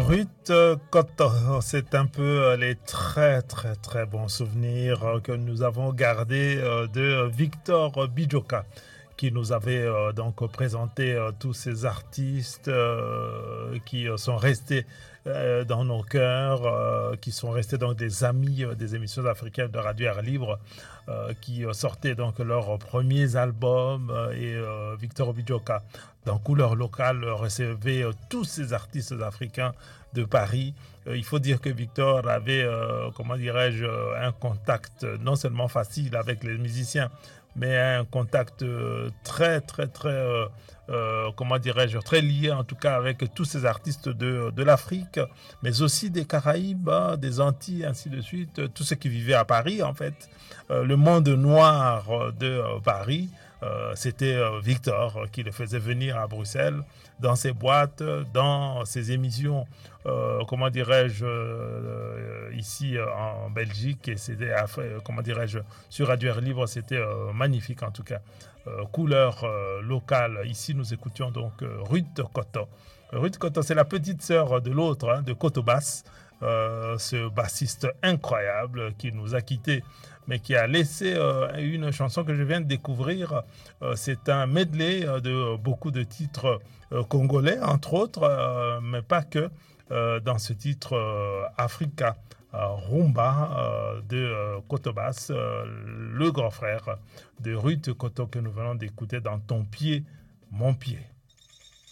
Ruth Koto, c'est un peu les très très très bons souvenirs que nous avons gardés de Victor Bijoka qui nous avait donc présenté tous ces artistes qui sont restés dans nos cœurs, qui sont restés donc des amis des émissions africaines de Radio Air Libre, qui sortaient donc leurs premiers albums Victor Bijoka dans Couleur Locale recevait tous ces artistes africains de Paris. Il faut dire que Victor avait, comment dirais-je, un contact non seulement facile avec les musiciens, mais un contact très, très, très, comment dirais-je, très lié en tout cas avec tous ces artistes de l'Afrique, mais aussi des Caraïbes, hein, des Antilles, ainsi de suite, tous ceux qui vivaient à Paris en fait. Le monde noir de Paris, c'était Victor qui le faisait venir à Bruxelles dans ses boîtes, dans ses émissions, comment dirais-je, ici en Belgique, et c'était, comment dirais-je, sur Radio Air Libre, c'était magnifique en tout cas. Couleur locale, ici nous écoutions donc Ruth Koto. Ruth Koto, c'est la petite sœur de l'autre, hein, de Koto Bass, ce bassiste incroyable qui nous a quittés, mais qui a laissé une chanson que je viens de découvrir. C'est un medley de beaucoup de titres congolais, entre autres, mais pas que. Dans ce titre Africa Rumba de Koto Bass, le grand frère de Ruth Koto que nous venons d'écouter dans Ton pied, mon pied.